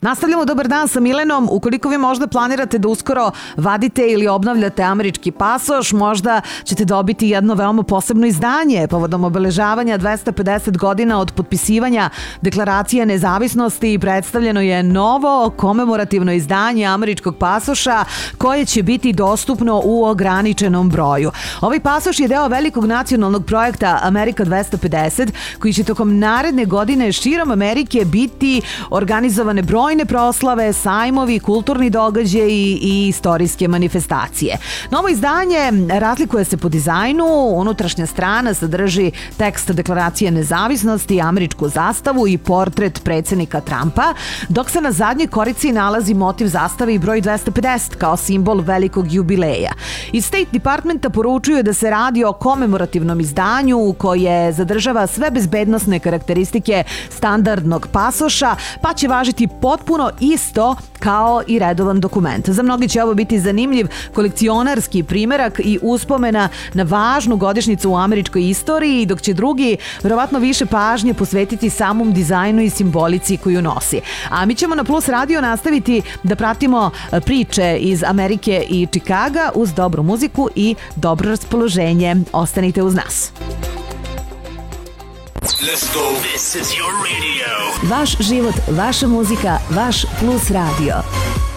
Nastavljamo Dobar dan sa Milenom. Ukoliko vi možda planirate da uskoro vadite ili obnavljate američki pasoš, možda ćete dobiti jedno veoma posebno izdanje povodom obeležavanja 250 godina od potpisivanja Deklaracije nezavisnosti. Predstavljeno je novo komemorativno izdanje američkog pasoša koje će biti dostupno u ograničenom broju. Ovaj pasoš je deo velikog nacionalnog projekta Amerika 250 koji će tokom naredne godine širom Amerike biti organizovane brojne proslave, sajmovi, kulturni događaji i istorijske manifestacije. Novo izdanje razlikuje se po dizajnu, unutrašnja strana sadrži tekst Deklaracije nezavisnosti, američku zastavu i portret predsjednika Trumpa, dok se na zadnjoj korici nalazi motiv zastave i broj 250 kao simbol velikog jubileja. Iz State Departmenta poručuju da se radi o komemorativnom izdanju koje zadržava sve bezbednosne karakteristike standardnog pasoša, pa će važiti potpuno isto kao i redovan dokument. Za mnogi će ovo biti zanimljiv kolekcionarski primerak i uspomena na važnu godišnjicu u američkoj istoriji, dok će drugi verovatno više pažnje posvetiti samom dizajnu i simbolici koju nosi. A mi ćemo na Plus Radio nastaviti da pratimo priče iz Amerike i Čikaga uz dobru muziku i dobro raspoloženje. Ostanite uz nas. Let's go. This is your radio. Vaš život, vaša muzika, vaš Plus Radio.